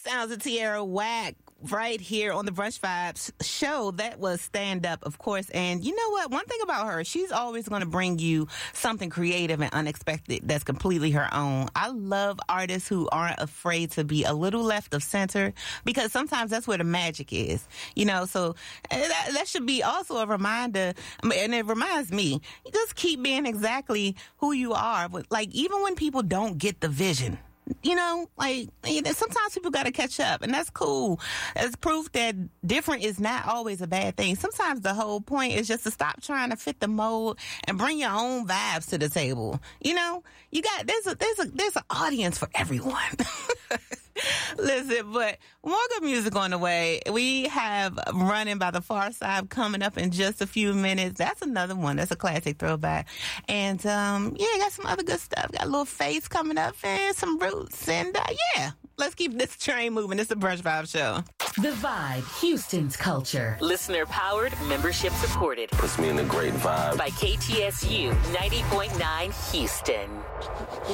sounds of Tierra Whack right here on the Brunch Vibes show. That was Stand Up, of course. And you know what? One thing about her, she's always going to bring you something creative and unexpected that's completely her own. I love artists who aren't afraid to be a little left of center, because sometimes that's where the magic is, you know. So that should be also a reminder, and it reminds me, just keep being exactly who you are. But like, even when people don't get the vision, you know, like, sometimes people got to catch up, and that's cool. It's proof that different is not always a bad thing. Sometimes the whole point is just to stop trying to fit the mold and bring your own vibes to the table. You know, there's an audience for everyone. Listen, but more good music on the way. We have Running by the Far Side coming up in just a few minutes. That's another one. That's a classic throwback. And, got some other good stuff. Got a little Face coming up and some Roots. And, let's keep this train moving. It's the Brunch Vibe Show. The Vibe, Houston's culture. Listener powered, membership supported. Puts me in a great vibe. By KTSU 90.9 Houston.